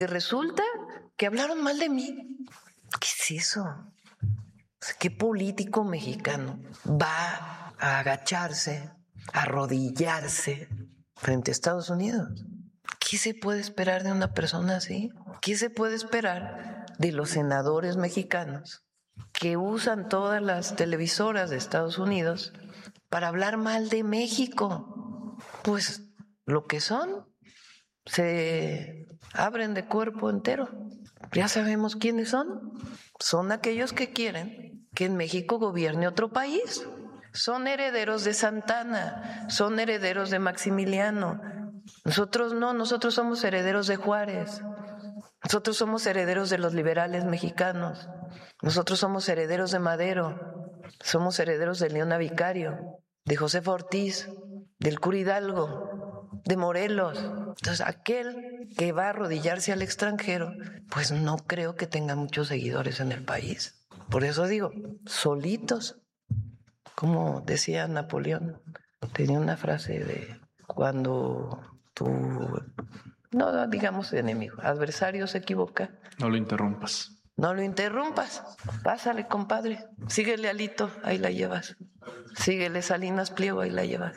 Y resulta que hablaron mal de mí. ¿Qué es eso? ¿Qué político mexicano va a agacharse, a arrodillarse frente a Estados Unidos? ¿Qué se puede esperar de una persona así? ¿Qué se puede esperar de los senadores mexicanos que usan todas las televisoras de Estados Unidos para hablar mal de México? Pues lo que son, se abren de cuerpo entero. Ya sabemos quiénes son. Son aquellos que quieren que en México gobierne otro país. Son herederos de Santana, son herederos de Maximiliano. Nosotros no, nosotros somos herederos de Juárez. Nosotros somos herederos de los liberales mexicanos. Nosotros somos herederos de Madero. Somos herederos de Leona Vicario, de Josefa Ortiz, del cura Hidalgo, de Morelos. Entonces, aquel que va a arrodillarse al extranjero, pues no creo que tenga muchos seguidores en el país. Por eso digo, solitos. Como decía Napoleón, tenía una frase de cuando tu, no digamos enemigo, adversario se equivoca. No lo interrumpas. No lo interrumpas. Pásale, compadre. Síguele, Alito, ahí la llevas. Síguele, Salinas Pliego, ahí la llevas.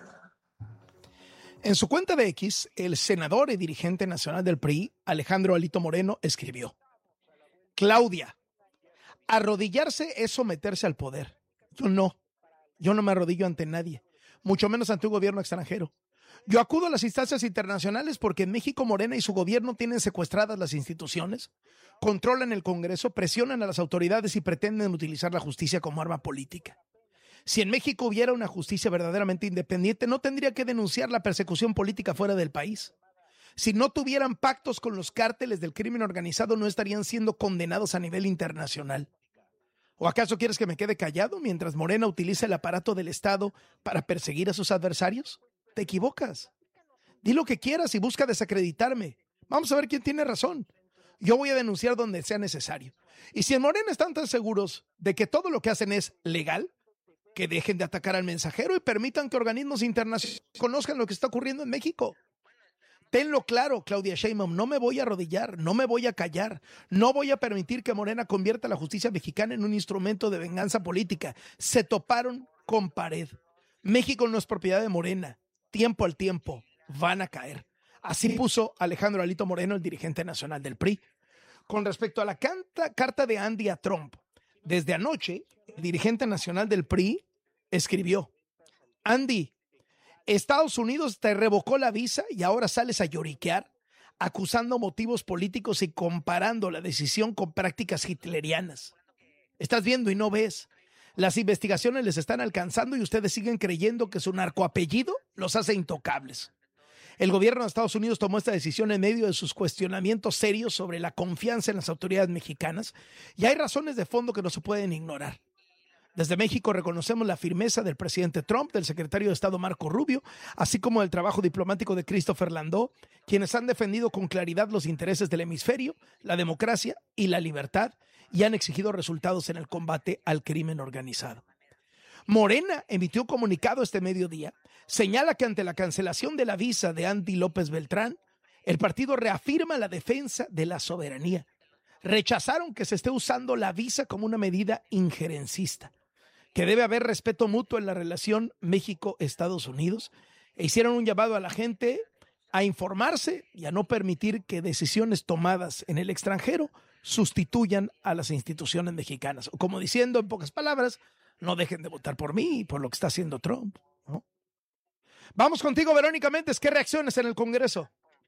En su cuenta de X, el senador y dirigente nacional del PRI, Alejandro Alito Moreno, escribió: Claudia, arrodillarse es someterse al poder. Yo no me arrodillo ante nadie, mucho menos ante un gobierno extranjero. Yo acudo a las instancias internacionales porque en México Morena y su gobierno tienen secuestradas las instituciones, controlan el Congreso, presionan a las autoridades y pretenden utilizar la justicia como arma política. Si en México hubiera una justicia verdaderamente independiente, no tendría que denunciar la persecución política fuera del país. Si no tuvieran pactos con los cárteles del crimen organizado, no estarían siendo condenados a nivel internacional. ¿O acaso quieres que me quede callado mientras Morena utiliza el aparato del Estado para perseguir a sus adversarios? Te equivocas. Di lo que quieras y busca desacreditarme. Vamos a ver quién tiene razón. Yo voy a denunciar donde sea necesario. Y si en Morena están tan seguros de que todo lo que hacen es legal, que dejen de atacar al mensajero y permitan que organismos internacionales conozcan lo que está ocurriendo en México. Tenlo claro, Claudia Sheinbaum, no me voy a arrodillar, no me voy a callar, no voy a permitir que Morena convierta a la justicia mexicana en un instrumento de venganza política. Se toparon con pared. México no es propiedad de Morena. Tiempo al tiempo van a caer. Así puso Alejandro Alito Moreno, el dirigente nacional del PRI. Con respecto a la carta de Andy a Trump, desde anoche, el dirigente nacional del PRI escribió: Andy, Estados Unidos te revocó la visa y ahora sales a lloriquear, acusando motivos políticos y comparando la decisión con prácticas hitlerianas. Estás viendo y no ves. Las investigaciones les están alcanzando y ustedes siguen creyendo que su narcoapellido los hace intocables. El gobierno de Estados Unidos tomó esta decisión en medio de sus cuestionamientos serios sobre la confianza en las autoridades mexicanas y hay razones de fondo que no se pueden ignorar. Desde México reconocemos la firmeza del presidente Trump, del secretario de Estado Marco Rubio, así como el trabajo diplomático de Christopher Landau, quienes han defendido con claridad los intereses del hemisferio, la democracia y la libertad, y han exigido resultados en el combate al crimen organizado. Morena emitió un comunicado este mediodía, señala que ante la cancelación de la visa de Andy López Beltrán, el partido reafirma la defensa de la soberanía. Rechazaron que se esté usando la visa como una medida injerencista, que debe haber respeto mutuo en la relación México-Estados Unidos, e hicieron un llamado a la gente a informarse y a no permitir que decisiones tomadas en el extranjero sustituyan a las instituciones mexicanas. O como diciendo en pocas palabras, no dejen de votar por mí y por lo que está haciendo Trump, ¿no? Vamos contigo, Verónica Méndez. ¿Qué reacciones en el Congreso?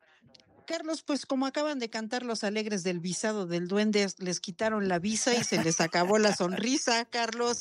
Carlos, pues como acaban de cantar los alegres del visado del duende, les quitaron la visa y se les acabó la sonrisa, Carlos,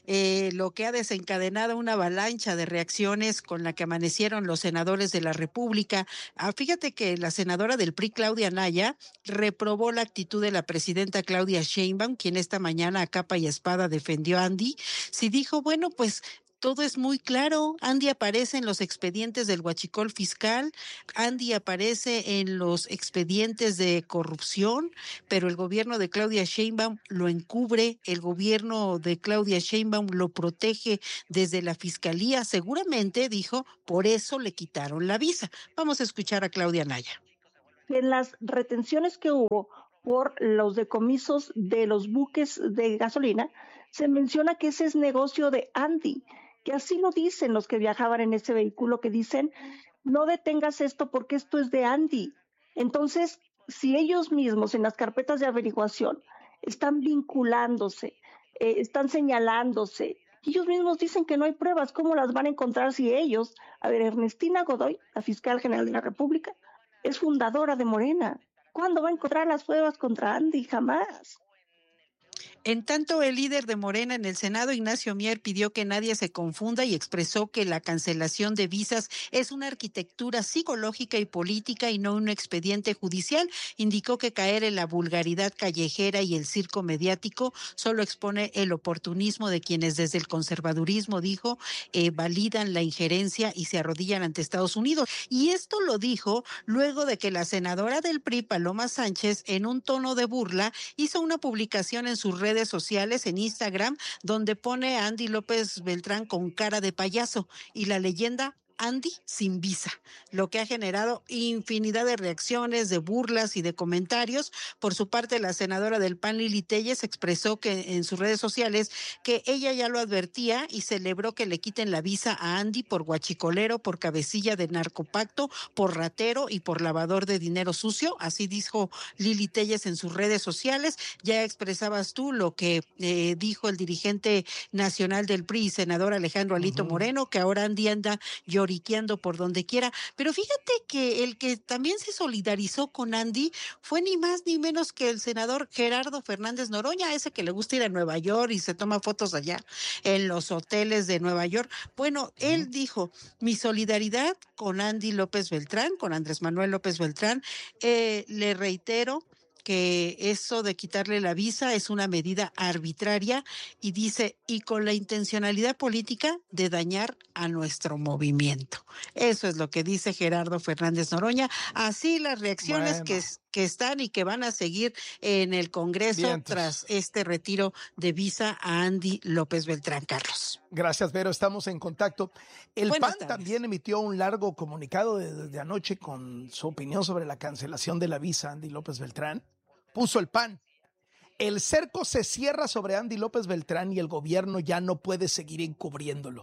lo que ha desencadenado una avalancha de reacciones con la que amanecieron los senadores de la República. Fíjate que la senadora del PRI, Claudia Anaya, reprobó la actitud de la presidenta Claudia Sheinbaum, quien esta mañana a capa y espada defendió a Andy. Sí dijo, bueno, pues todo es muy claro. Andy aparece en los expedientes del huachicol fiscal, Andy aparece en los expedientes de corrupción, pero el gobierno de Claudia Sheinbaum lo encubre, el gobierno de Claudia Sheinbaum lo protege desde la fiscalía. Seguramente, dijo, por eso le quitaron la visa. Vamos a escuchar a Claudia Anaya. que en las retenciones que hubo por los decomisos de los buques de gasolina, se menciona que ese es negocio de Andy, que así lo dicen los que viajaban en ese vehículo, que dicen, no detengas esto porque esto es de Andy. Entonces, si ellos mismos en las carpetas de averiguación están vinculándose, están señalándose, ellos mismos dicen que no hay pruebas, ¿cómo las van a encontrar si ellos? A ver, Ernestina Godoy, la fiscal general de la República, es fundadora de Morena. ¿Cuándo va a encontrar las pruebas contra Andy? Jamás. En tanto, el líder de Morena en el Senado, Ignacio Mier, pidió que nadie se confunda y expresó que la cancelación de visas es una arquitectura psicológica y política y no un expediente judicial. Indicó que caer en la vulgaridad callejera y el circo mediático solo expone el oportunismo de quienes desde el conservadurismo, dijo, validan la injerencia y se arrodillan ante Estados Unidos. Y esto lo dijo luego de que la senadora del PRI, Paloma Sánchez, en un tono de burla, hizo una publicación en sus redes sociales, en Instagram, donde pone a Andy López Beltrán con cara de payaso y la leyenda Andy sin visa, lo que ha generado infinidad de reacciones, de burlas y de comentarios. Por su parte, la senadora del PAN, Lili Téllez, expresó que en sus redes sociales que ella ya lo advertía y celebró que le quiten la visa a Andy por guachicolero, por cabecilla de narcopacto, por ratero y por lavador de dinero sucio. Así dijo Lili Téllez en sus redes sociales. Ya expresabas tú lo que dijo el dirigente nacional del PRI, senador Alejandro Alito Moreno, que ahora Andy anda lloriqueando por donde quiera. Pero fíjate que el que también se solidarizó con Andy fue ni más ni menos que el senador Gerardo Fernández Noroña, ese que le gusta ir a Nueva York y se toma fotos allá en los hoteles de Nueva York. Bueno, él dijo, mi solidaridad con Andy López Beltrán, con Andrés Manuel López Beltrán, le reitero que eso de quitarle la visa es una medida arbitraria y dice, y con la intencionalidad política de dañar a nuestro movimiento. Eso es lo que dice Gerardo Fernández Noroña. Así las reacciones que están y que van a seguir en el Congreso tras este retiro de visa a Andy López Beltrán. Carlos. Gracias, Vero. Estamos en contacto. El PAN también emitió un largo comunicado desde anoche con su opinión sobre la cancelación de la visa a Andy López Beltrán. Puso el PAN: el cerco se cierra sobre Andy López Beltrán y el gobierno ya no puede seguir encubriéndolo.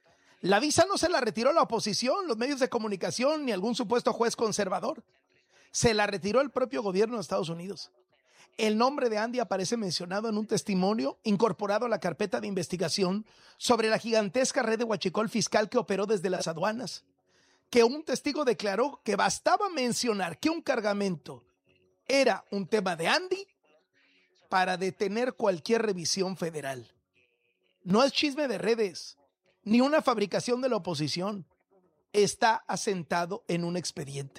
La visa no se la retiró la oposición, los medios de comunicación ni algún supuesto juez conservador. Se la retiró el propio gobierno de Estados Unidos. El nombre de Andy aparece mencionado en un testimonio incorporado a la carpeta de investigación sobre la gigantesca red de huachicol fiscal que operó desde las aduanas, que un testigo declaró que bastaba mencionar que un cargamento era un tema de Andy para detener cualquier revisión federal. No es chisme de redes, ni una fabricación de la oposición. Está asentado en un expediente.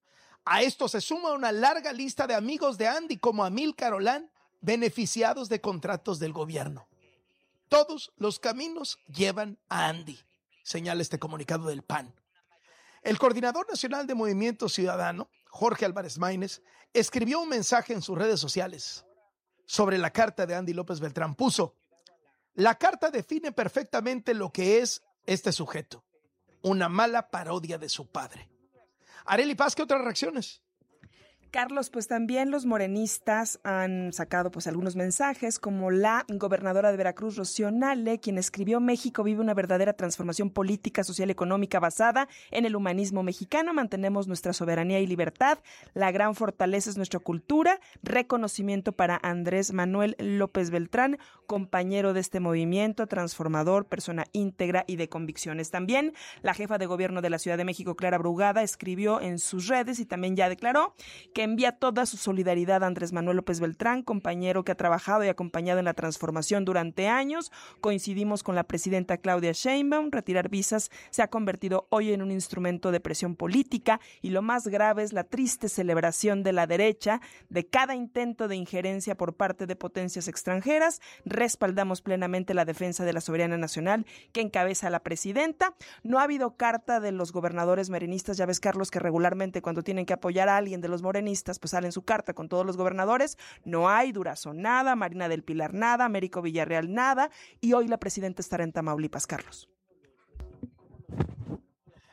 A esto se suma una larga lista de amigos de Andy, como Amílcar Olán, beneficiados de contratos del gobierno. Todos los caminos llevan a Andy, señala este comunicado del PAN. El coordinador nacional de Movimiento Ciudadano, Jorge Álvarez Maínez, escribió un mensaje en sus redes sociales sobre la carta de Andy López Beltrán. Puso: la carta define perfectamente lo que es este sujeto, una mala parodia de su padre. Arely Paz, ¿qué otras reacciones? Carlos, pues también los morenistas han sacado pues algunos mensajes, como la gobernadora de Veracruz, Rocío Nale, quien escribió: México vive una verdadera transformación política, social y económica basada en el humanismo mexicano. Mantenemos nuestra soberanía y libertad. La gran fortaleza es nuestra cultura. Reconocimiento para Andrés Manuel López Beltrán, compañero de este movimiento transformador, persona íntegra y de convicciones. También la jefa de gobierno de la Ciudad de México, Clara Brugada, escribió en sus redes y también ya declaró que envía toda su solidaridad a Andrés Manuel López Beltrán, compañero que ha trabajado y acompañado en la transformación durante años. Coincidimos con la presidenta Claudia Sheinbaum. Retirar visas se ha convertido hoy en un instrumento de presión política y lo más grave es la triste celebración de la derecha de cada intento de injerencia por parte de potencias extranjeras. Respaldamos plenamente la defensa de la soberanía nacional que encabeza la presidenta. No ha habido carta de los gobernadores morenistas. Ya ves, Carlos, que regularmente cuando tienen que apoyar a alguien de los morenistas, pues sale en su carta con todos los gobernadores. No hay. Durazo nada, Marina del Pilar nada, Américo Villarreal nada, y hoy la presidenta estará en Tamaulipas, Carlos.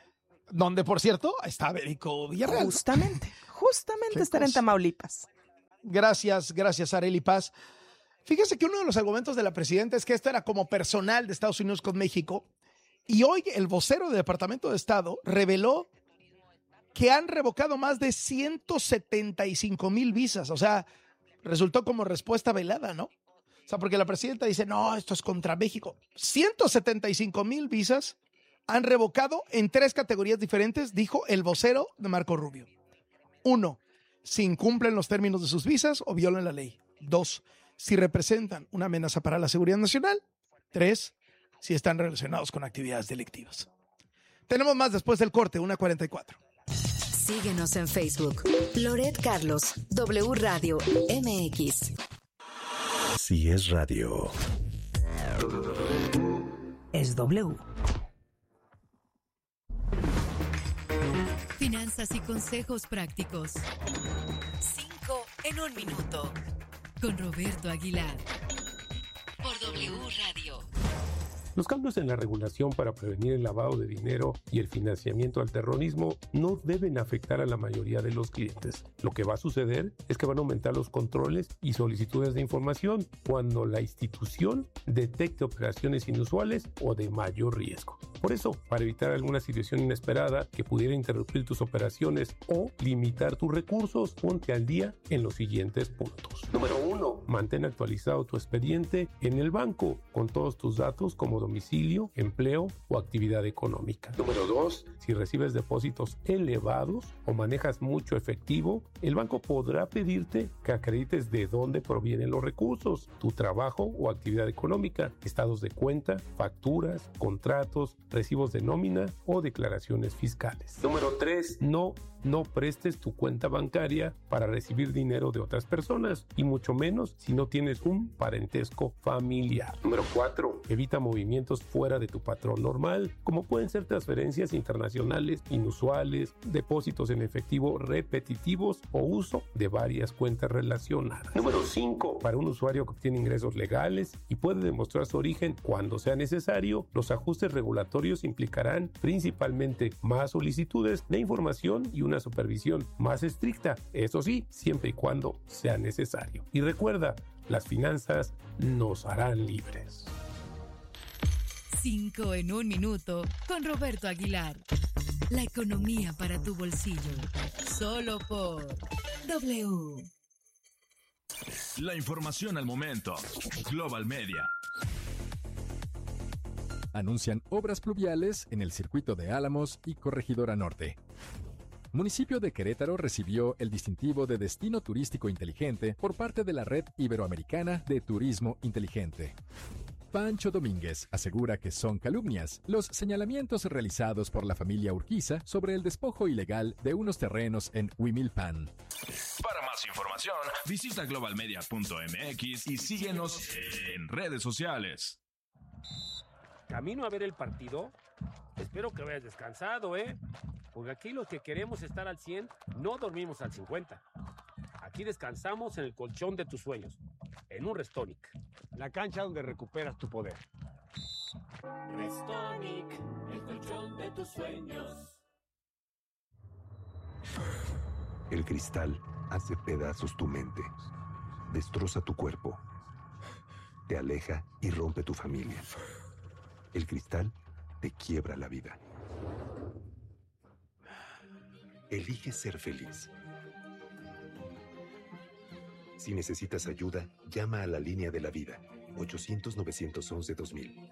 donde, por cierto, está Américo Villarreal. Justamente Qué estar en cosa. Tamaulipas. Gracias, Arely Paz. Fíjese que uno de los argumentos de la presidenta es que esto era como personal de Estados Unidos con México. Y hoy el vocero del Departamento de Estado reveló que han revocado más de 175,000 visas. O sea, resultó como respuesta velada, ¿no? O sea, porque la presidenta dice, no, esto es contra México. 175,000 visas han revocado en 3 categorías diferentes, dijo el vocero de Marco Rubio. 1, si incumplen los términos de sus visas o violan la ley. 2, si representan una amenaza para la seguridad nacional. 3, si están relacionados con actividades delictivas. Tenemos más después del corte, 1:44. Síguenos en Facebook. Loret Carlos, W Radio MX. Si es radio, Es W. Finanzas y consejos prácticos. 5 en 1 minuto. Con Roberto Aguilar. Por W Radio. Los cambios en la regulación para prevenir el lavado de dinero y el financiamiento al terrorismo no deben afectar a la mayoría de los clientes. Lo que va a suceder es que van a aumentar los controles y solicitudes de información cuando la institución detecte operaciones inusuales o de mayor riesgo. Por eso, para evitar alguna situación inesperada que pudiera interrumpir tus operaciones o limitar tus recursos, ponte al día en los siguientes puntos. Número 1. Mantén actualizado tu expediente en el banco con todos tus datos como domicilio, empleo o actividad económica. Número 2. Si recibes depósitos elevados o manejas mucho efectivo, el banco podrá pedirte que acredites de dónde provienen los recursos, tu trabajo o actividad económica, estados de cuenta, facturas, contratos, recibos de nómina o declaraciones fiscales. Número 3. No prestes tu cuenta bancaria para recibir dinero de otras personas y mucho menos si no tienes un parentesco familiar. Número 4. Evita movimientos fuera de tu patrón normal, como pueden ser transferencias internacionales inusuales, depósitos en efectivo repetitivos o uso de varias cuentas relacionadas. Número 5. Para un usuario que obtiene ingresos legales y puede demostrar su origen cuando sea necesario, los ajustes regulatorios implicarán principalmente más solicitudes de información y una supervisión más estricta, eso sí, siempre y cuando sea necesario. Y recuerda, las finanzas nos harán libres. 5 en 1 minuto con Roberto Aguilar. La economía para tu bolsillo. Solo por W. La información al momento. Global Media. Anuncian obras pluviales en el circuito de Álamos y Corregidora Norte. Municipio de Querétaro recibió el distintivo de Destino Turístico Inteligente por parte de la Red Iberoamericana de Turismo Inteligente. Pancho Domínguez asegura que son calumnias los señalamientos realizados por la familia Urquiza sobre el despojo ilegal de unos terrenos en Huimilpan. Para más información, visita globalmedia.mx y síguenos en redes sociales. Camino a ver el partido. Espero que hayas descansado, porque aquí los que queremos estar al 100 no dormimos al 50. Aquí descansamos en el colchón de tus sueños, en un Restonic. La cancha donde recuperas tu poder. Restonic, el colchón de tus sueños. el cristal hace pedazos tu mente, destroza tu cuerpo, te aleja y rompe tu familia. El cristal te quiebra la vida. Elige ser feliz. Si necesitas ayuda, llama a la línea de la vida, 800-911-2000.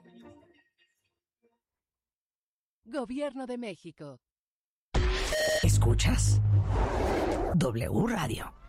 Gobierno de México. ¿Escuchas? W Radio.